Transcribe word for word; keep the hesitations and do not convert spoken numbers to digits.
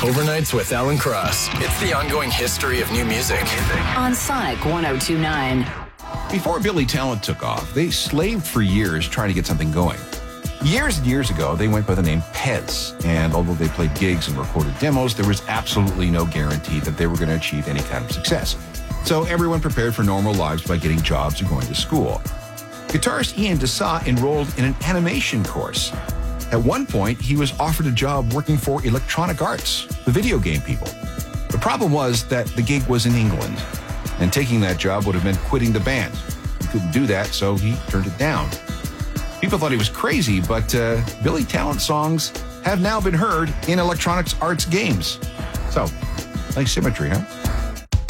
Overnights with Alan Cross. It's the ongoing history of new music. On Sonic one oh two point nine. Before Billy Talent took off, they slaved for years trying to get something going. Years and years ago, they went by the name Pez, and although they played gigs and recorded demos, there was absolutely no guarantee that they were going to achieve any kind of success. So everyone prepared for normal lives by getting jobs or going to school. Guitarist Ian D'Sa enrolled in an animation course. At one point, he was offered a job working for Electronic Arts, the video game people. The problem was that the gig was in England, and taking that job would have meant quitting the band. He couldn't do that, so he turned it down. People thought he was crazy, but uh, Billy Talent songs have now been heard in Electronic Arts games. So, nice symmetry, huh?